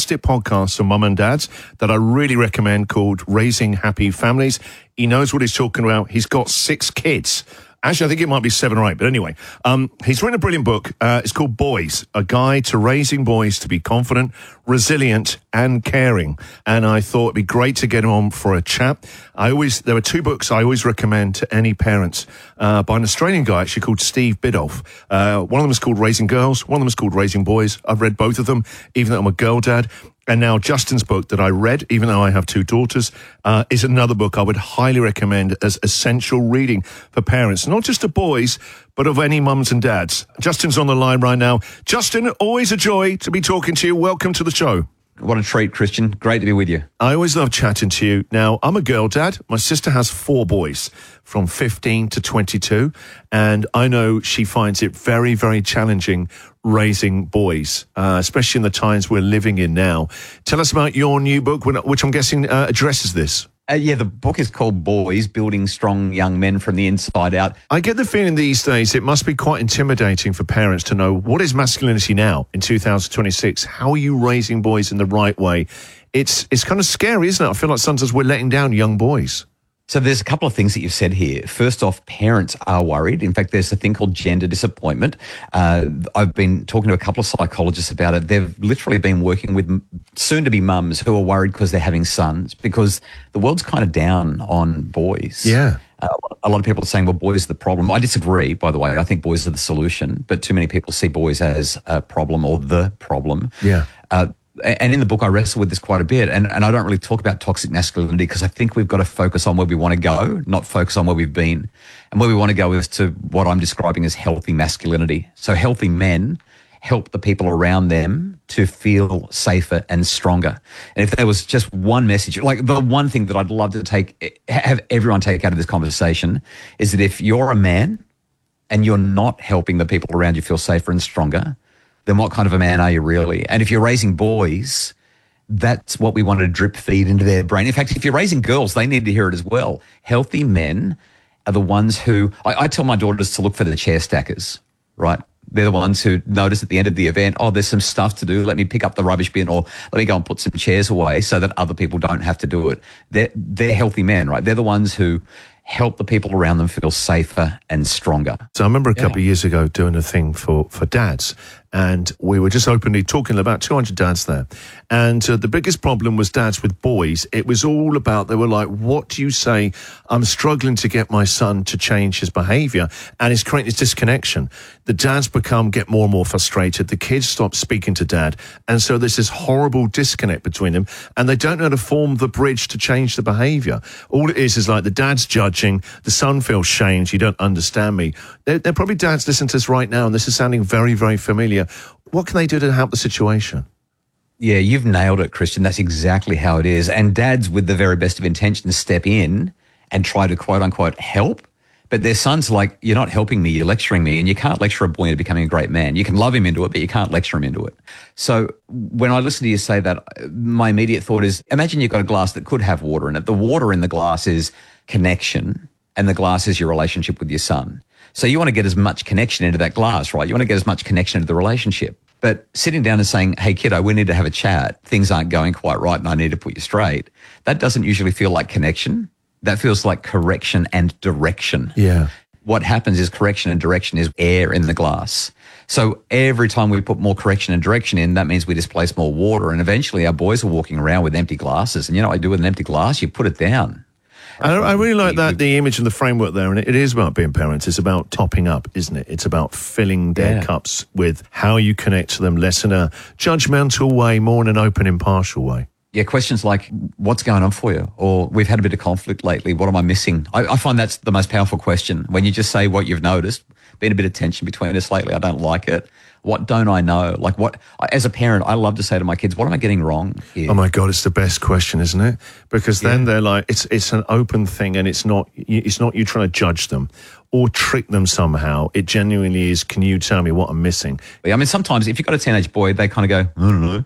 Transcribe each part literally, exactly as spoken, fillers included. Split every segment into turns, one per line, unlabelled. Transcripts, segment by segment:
fantastic podcast for mum and dads that I really recommend called Raising Happy Families. He knows what he's talking about. He's got six kids. Actually, I think it might be seven or eight, but anyway, um, he's written a brilliant book. Uh, it's called Boys, A Guide to Raising Boys to be Confident, Resilient and Caring. And I thought it'd be great to get him on for a chat. I always, there are two books I always recommend to any parents, uh, by an Australian guy actually called Steve Biddulph. Uh, one of them is called Raising Girls. One of them is called Raising Boys. I've read both of them, even though I'm a girl dad. And now Justin's book that I read, even though I have two daughters, uh, is another book I would highly recommend as essential reading for parents, not just of boys, but of any mums and dads. Justin's on the line right now. Justin, always a joy to be talking to you. Welcome to the show.
What a treat, Christian. Great to be with you.
I always love chatting to you. Now, I'm a girl dad. My sister has four boys from fifteen to twenty-two, and I know she finds it very, very challenging raising boys, uh, especially in the times we're living in now. Tell us about your new book, which I'm guessing uh, addresses this.
Uh, yeah, the book is called Boys, Building Strong Young Men from the Inside Out.
I get the feeling these days it must be quite intimidating for parents to know what is masculinity now in two thousand twenty-six. How are you raising boys in the right way? It's it's kind of scary, isn't it? I feel like sometimes we're letting down young boys.
So there's a couple of things that you've said here. First off, parents are worried. In fact, there's a thing called gender disappointment. Uh, I've been talking to a couple of psychologists about it. They've literally been working with soon-to-be mums who are worried because they're having sons, because the world's kind of down on boys.
Yeah.
Uh, a lot of people are saying, well, boys are the problem. I disagree, by the way. I think boys are the solution, but too many people see boys as a problem or the problem.
Yeah.
Uh, And in the book, I wrestle with this quite a bit. And, and I don't really talk about toxic masculinity because I think we've got to focus on where we want to go, not focus on where we've been. And where we want to go is to what I'm describing as healthy masculinity. So healthy men help the people around them to feel safer and stronger. And if there was just one message, like the one thing that I'd love to take, have everyone take out of this conversation is that if you're a man and you're not helping the people around you feel safer and stronger, then what kind of a man are you really? And if you're raising boys, that's what we want to drip feed into their brain. In fact, if you're raising girls, they need to hear it as well. Healthy men are the ones who, I, I tell my daughters to look for the chair stackers, right? They're the ones who notice at the end of the event, oh, there's some stuff to do. Let me pick up the rubbish bin, or let me go and put some chairs away so that other people don't have to do it. They're, they're healthy men, right? They're the ones who help the people around them feel safer and stronger.
So I remember a couple
yeah.
of years ago doing a thing for, for dads, and we were just openly talking about two hundred dads there. And uh, the biggest problem was dads with boys. It was all about, they were like, what do you say? I'm struggling to get my son to change his behavior, and it's creating this disconnection. The dads become, get more and more frustrated. The kids stop speaking to dad. And so there's this horrible disconnect between them, and they don't know how to form the bridge to change the behavior. All it is is like the dad's judging, the son feels shamed, you don't understand me. They're, they're probably dads listening to this right now, and this is sounding very, very familiar. What can they do to help the situation?
Yeah, you've nailed it, Christian. That's exactly how it is. And dads with the very best of intentions step in and try to quote unquote help. But their son's like, you're not helping me, you're lecturing me. And you can't lecture a boy into becoming a great man. You can love him into it, but you can't lecture him into it. So when I listen to you say that, my immediate thought is, imagine you've got a glass that could have water in it. The water in the glass is connection, and the glass is your relationship with your son. So you want to get as much connection into that glass, right? You want to get as much connection into the relationship. But sitting down and saying, hey, kiddo, we need to have a chat. Things aren't going quite right and I need to put you straight. That doesn't usually feel like connection. That feels like correction and direction.
Yeah.
What happens is correction and direction is air in the glass. So every time we put more correction and direction in, that means we displace more water. And eventually our boys are walking around with empty glasses. And you know what I do with an empty glass? You put it down.
I, I really like that, the image and the framework there, and it, it is about being parents. It's about topping up, isn't it? It's about filling their
Yeah.
cups with how you connect to them, less in a judgmental way, more in an open, impartial way.
Yeah, questions like, what's going on for you? Or we've had a bit of conflict lately. What am I missing? I, I find that's the most powerful question. When you just say what you've noticed, been a bit of tension between us lately. I don't like it. What don't I know? Like what, as a parent, I love to say to my kids, what am I getting wrong here?
Oh my God, it's the best question, isn't it? Because then
Yeah.
they're like, it's it's an open thing, and it's not it's not you trying to judge them or trick them somehow. It genuinely is, can you tell me what I'm missing?
I mean, sometimes if you've got a teenage boy, they kind of go, I don't know.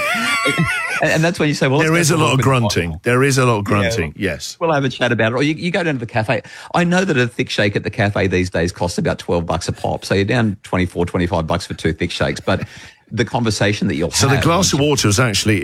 and, and that's when you say, well, let's
There
go
is
for
a lot of
bit
grunting. There is a lot of grunting, yes.
We'll have a chat about it. Or you, you go down to the cafe. I know that a thick shake at the cafe these days costs about twelve bucks a pop. So you're down twenty-four, twenty-five bucks for two thick shakes. But the conversation that you'll
So
have.
the glass of water is actually